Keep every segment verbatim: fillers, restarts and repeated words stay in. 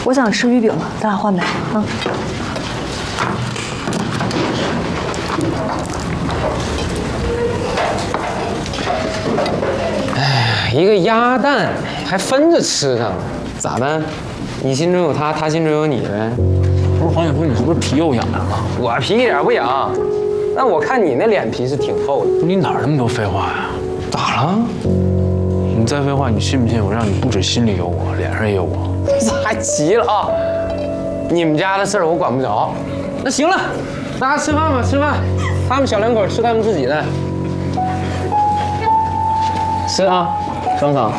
我想吃鱼饼了，咱俩换呗啊。 哎，一个鸭蛋还分着吃呢，咋的？你心中有他，他心中有你呗？ 不是黄晓峰，你是不是皮又痒痒了？ 我皮一点不痒，但我看你那脸皮是挺厚的。 你哪儿那么多废话呀？ 咋了？ 你再废话，你信不信我让你不止心里有我，脸上也有我？ 这还急了啊？你们家的事儿我管不着。那行了，大家吃饭吧，吃饭。他们小两口吃他们自己的。吃啊，双嫂。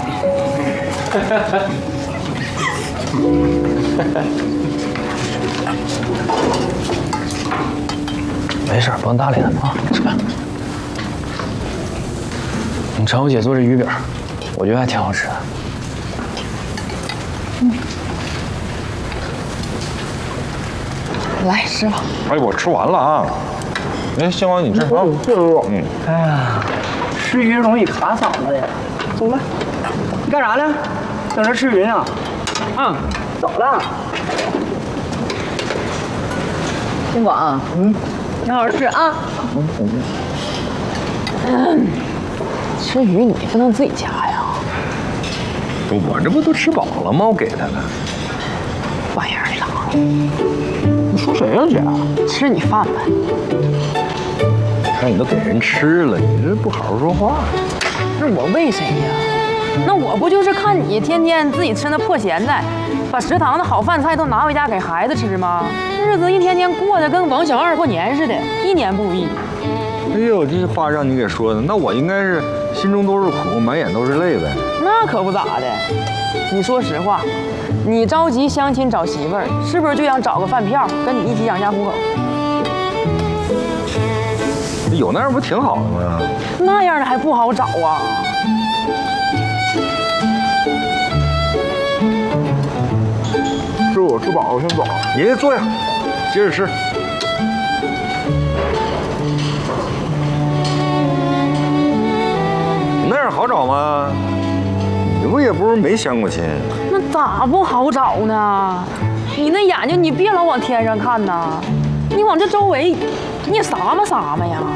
没事，不用搭理他们啊，吃饭。你尝我姐做这鱼饼，我觉得还挺好吃的。 嗯。来吃吧。 哎，我吃完了啊。哎，星光你吃啊？ 嗯。哎呀，吃鱼容易卡嗓子的。走了。你干啥呢？等着吃鱼呢。啊，走了。 星广，嗯，你好好吃啊。嗯嗯。嗯，吃鱼你不能自己夹呀。 我这不都吃饱了吗？我给他的。 玩意儿了。 你说谁呀，姐？ 吃你饭呗。 看你都给人吃了，你这不好好说话。 那我喂谁呀？那我不就是看你天天自己吃那破咸菜，把食堂的好饭菜都拿回家给孩子吃吗？日子一天天过得跟王小二过年似的，一年不如一年。 哎呦，这话让你给说的，那我应该是心中都是苦，满眼都是泪呗。 那可不咋的。你说实话，你着急相亲找媳妇儿，是不是就想找个饭票，跟你一起养家糊口？ 有那样不挺好的吗？ 那样的还不好找啊。 吃我吃饱了，先走。你坐下，接着吃。那样好找吗？你不也不是没相过亲？ 那咋不好找呢？你那眼睛，你别老往天上看呐，你往这周围，你也撒嘛撒嘛呀。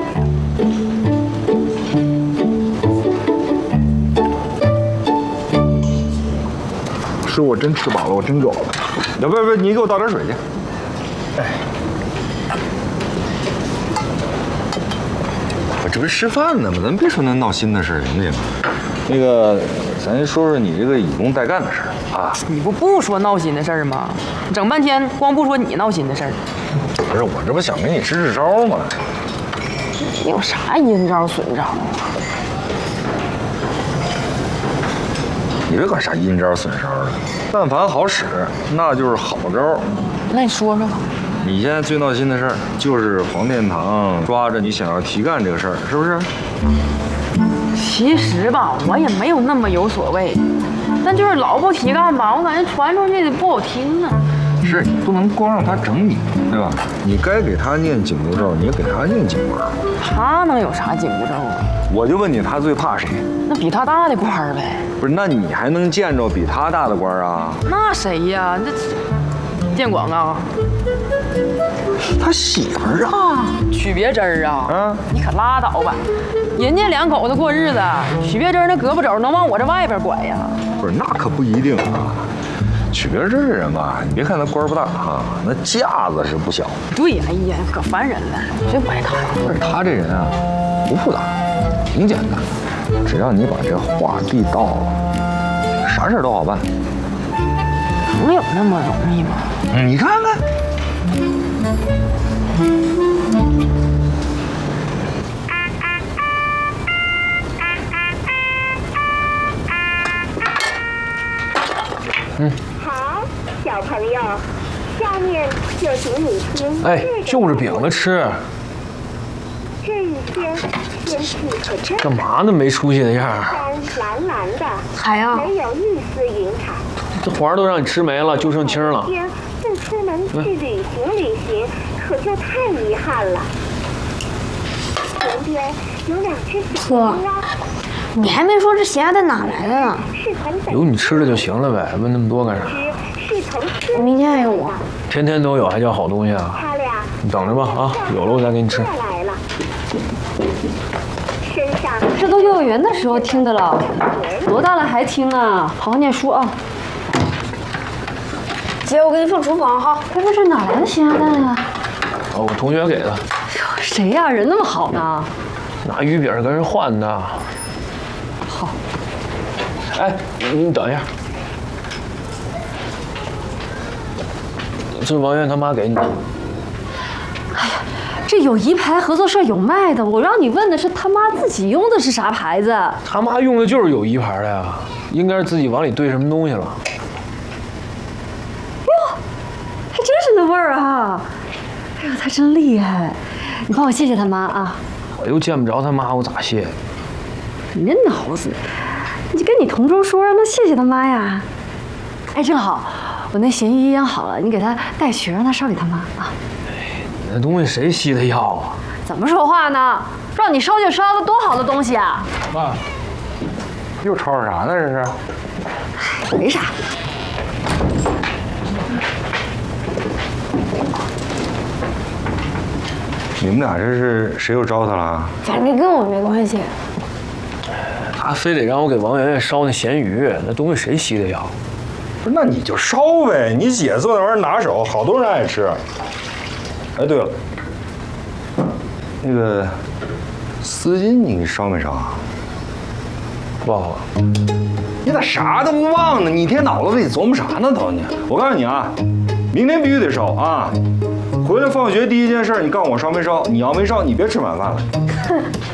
是我真吃饱了，我真走了。要不不，你给我倒点水去。哎，我这不是吃饭呢吗？咱别说那闹心的事儿，行不行？那个，咱说说你这个以工代干的事儿啊。 你不不说闹心的事儿吗？整半天光不说你闹心的事儿。 不是，我这不想给你支支招吗？ 你有啥阴招损招啊？ 你别管啥阴招损招的，但凡好使，那就是好招。 那你说说吧。 你现在最闹心的事儿就是黄殿堂抓着你想要提干这个事儿，是不是？ 其实吧，我也没有那么有所谓，但就是老不提干吧，我感觉传出去不好听啊。 是你不能光让他整你，对吧？你该给他念紧箍咒，你也给他念紧箍咒。 他能有啥紧箍咒啊？ 我就问你，他最怕谁？ 那比他大的官儿呗。 不是，那你还能见着比他大的官儿啊？ 那谁呀？那建广啊？ 他媳妇儿啊？ 许别针儿啊？ 啊， 你可拉倒吧！人家两口子过日子，许别针那胳膊肘能往我这外边拐呀？ 不是，那可不一定啊。许别针这人吧，你别看他官儿不大啊，那架子是不小。 对，哎呀，可烦人了，真不爱他。 不是他这人啊，不复杂，挺简单，只要你把这话地道了，啥事儿都好办。 能有那么容易吗？ 嗯，你看看。 嗯。 好，小朋友，下面就请你听。 哎，就着饼子吃。 这一天天气可真。 干嘛呢？没出息的样儿。 天蓝蓝的， 海啊， 没有一丝云彩。 这黄都让你吃没了，就剩青了。 天不出门去旅行旅行，可就太遗憾了。前边有两只小青蛙。 你还没说这咸鸭蛋哪来的呢？ 有你吃的就行了呗，问那么多干啥？ 是从明天还有吗？ 天天都有，还叫好东西啊？ 他俩你等着吧啊，有了我再给你吃。 过来了，身上这都幼儿园的时候听的了，多大了还听啊？好好念书啊！姐，我给你放厨房哈。哎，不是哪来的咸鸭蛋呀？ 哦，我同学给的。 谁呀？人那么好呢？ 拿鱼饼跟人换的。 好。 哎，你等一下。这是王源他妈给你的。 哎呀，这友谊牌合作社有卖的，我让你问的是他妈自己用的是啥牌子？ 他妈用的就是友谊牌的呀，应该是自己往里兑什么东西了。 哟，还真是那味儿啊！哎呦，他真厉害！你帮我谢谢他妈啊！ 我又见不着他妈，我咋谢？ 你那脑子，你就跟你同桌说，让他谢谢他妈呀！哎，正好，我那咸鱼腌好了，你给他带去，让他烧给他妈啊！ 那东西谁吸的药啊？ 怎么说话呢？让你烧就烧的，多好的东西啊！ 妈，又吵吵啥呢？这是？ 哎，没啥。 你们俩这是谁又招他了？ 反正跟我没关系。 他非得让我给王媛媛烧那咸鱼，那东西谁吸的药？ 不是，那你就烧呗。你姐做那玩意儿拿手，好多人爱吃。哎，对了，那个丝巾你烧没烧啊？ 忘了。 你咋啥都不忘呢？你一天脑子里琢磨啥呢都你？我告诉你啊，明天必须得烧啊！回来放学第一件事，你告诉我烧没烧？你要没烧，你别吃晚饭了。